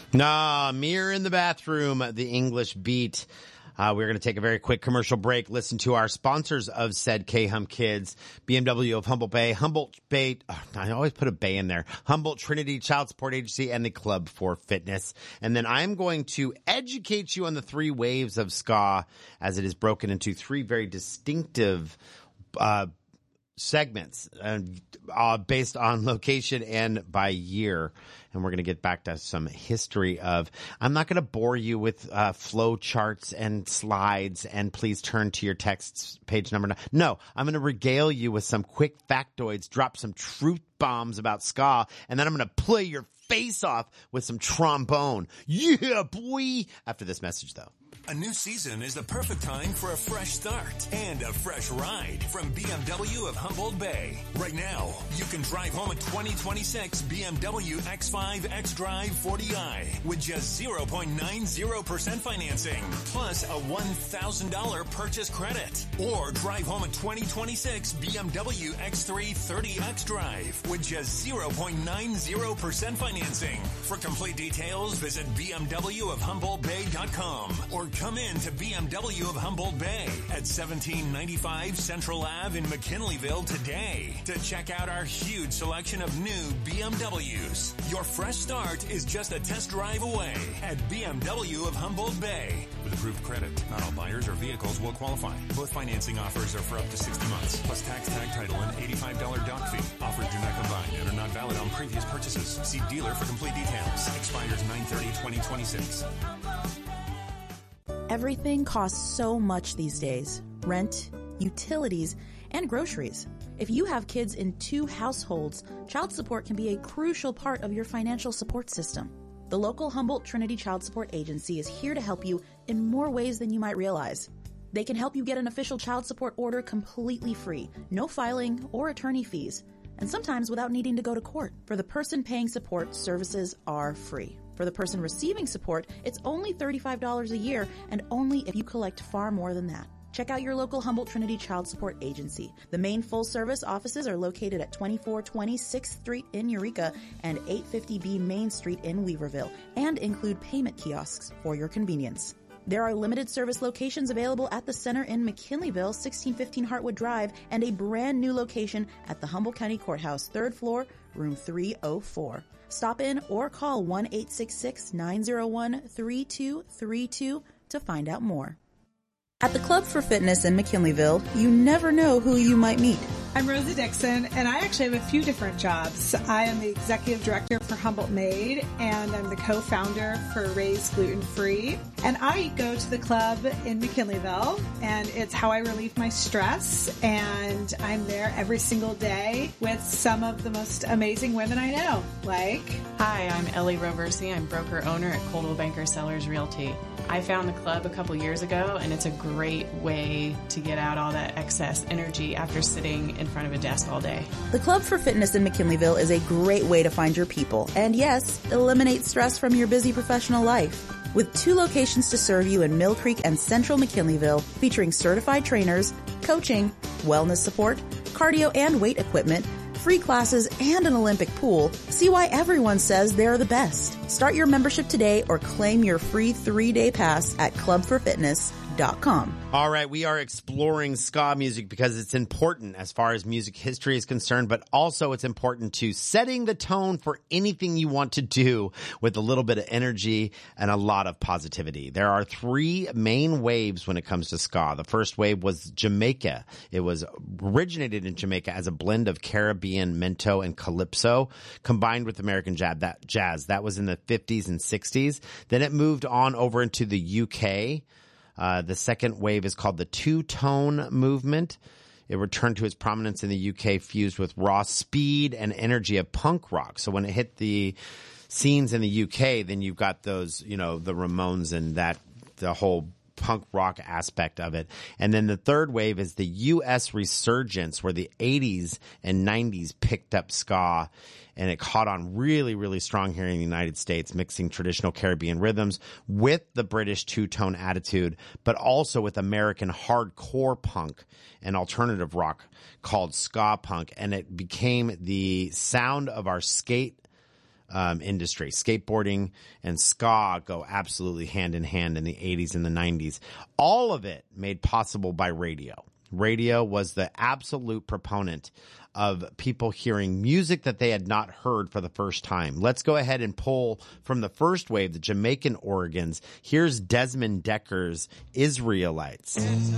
Mirror in the Bathroom, the English beat. We're going to take a very quick commercial break, listen to our sponsors of said K-Hum Kids, BMW of Humboldt Bay, I always put a bay in there, Humboldt Trinity Child Support Agency, and the Club for Fitness. And then I'm going to educate you on the three waves of ska, as it is broken into three very distinctive segments based on location and by year. And we're going to get back to some history of, I'm not going to bore you with flow charts and slides and please turn to your texts page number 9. No, I'm going to regale you with some quick factoids, drop some truth bombs about ska, and then I'm going to play your face off with some trombone. Yeah, boy! After this message, though. A new season is the perfect time for a fresh start and a fresh ride from BMW of Humboldt Bay. Right now, you can drive home a 2026 BMW X5 xDrive 40i with just 0.90% financing, plus a $1,000 purchase credit. Or drive home a 2026 BMW X3 30 xDrive with just 0.90% financing. For complete details, visit bmwofhumboldtbay.com or come in to BMW of Humboldt Bay at 1795 Central Ave in McKinleyville today to check out our huge selection of new BMWs. Your fresh start is just a test drive away at BMW of Humboldt Bay. With approved credit, not all buyers or vehicles will qualify. Both financing offers are for up to 60 months, plus tax, tag, title, and $85 doc fee. Offers do not combine and are not valid on previous purchases. See dealer for complete details. Expires 9/30/2026. Everything costs so much these days. Rent, utilities, and groceries. If you have kids in 2 households, child support can be a crucial part of your financial support system. The local Humboldt Trinity Child Support Agency is here to help you in more ways than you might realize. They can help you get an official child support order completely free, no filing or attorney fees, and sometimes without needing to go to court. For the person paying support, services are free. For the person receiving support, it's only $35 a year and only if you collect far more than that. Check out your local Humboldt Trinity Child Support Agency. The main full-service offices are located at 2420 6th Street in Eureka and 850B Main Street in Weaverville and include payment kiosks for your convenience. There are limited service locations available at the center in McKinleyville, 1615 Hartwood Drive, and a brand new location at the Humboldt County Courthouse, 3rd floor, room 304. Stop in or call 1-866-901-3232 to find out more. At the Club for Fitness in McKinleyville, you never know who you might meet. I'm Rosa Dixon, and I actually have a few different jobs. I am the executive director for Humboldt Made, and I'm the co-founder for Raised Gluten Free. And I go to the club in McKinleyville, and it's how I relieve my stress. And I'm there every single day with some of the most amazing women I know. Hi, I'm Ellie Roversi. I'm broker owner at Coldwell Banker Sellers Realty. I found the club a couple years ago, and it's a great way to get out all that excess energy after sitting in front of a desk all day. The Club for Fitness in McKinleyville is a great way to find your people and, yes, eliminate stress from your busy professional life. With 2 locations to serve you in Mill Creek and Central McKinleyville, featuring certified trainers, coaching, wellness support, cardio and weight equipment, free classes, and an Olympic pool, see why everyone says they're the best. Start your membership today or claim your free 3-day pass at clubforfitness.com. All right, we are exploring ska music because it's important as far as music history is concerned, but also it's important to setting the tone for anything you want to do with a little bit of energy and a lot of positivity. There are 3 main waves when it comes to ska. The first wave was Jamaica. It was originated in Jamaica as a blend of Caribbean mento and calypso combined with American jazz. That was in the 50s and 60s. Then it moved on over into the UK. The second wave is called the two-tone movement. It returned to its prominence in the UK, fused with raw speed and energy of punk rock. So when it hit the scenes in the UK, then you've got those, the Ramones and the whole punk rock aspect of it. And then the third wave is the U.S. resurgence, where the 80s and 90s picked up ska, and it caught on really, really strong here in the United States, mixing traditional Caribbean rhythms with the British two-tone attitude, but also with American hardcore punk and alternative rock called ska punk. And it became the sound of our skate industry. Skateboarding and ska go absolutely hand in hand in the 80s and the 90s. All of it made possible by radio. Radio was the absolute proponent of people hearing music that they had not heard for the first time. Let's go ahead and pull from the first wave, the Jamaican organs. Here's Desmond Decker's Israelites.